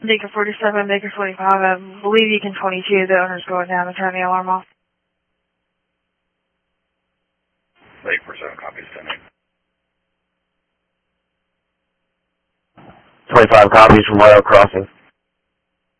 Baker 47, Baker 45, I believe Beacon 22, the owner's going down to turn the alarm off. Baker 47 copies, 10-8. 25 copies from Royal Crossing.